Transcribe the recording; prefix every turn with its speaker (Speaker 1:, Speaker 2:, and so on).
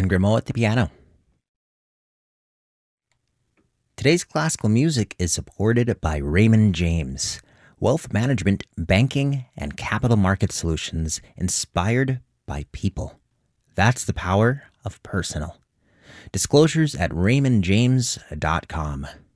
Speaker 1: Glenn Grimaud at the piano. Today's classical music is supported by Raymond James, wealth management, banking, and capital market solutions inspired by people. That's the power of personal. Disclosures at raymondjames.com.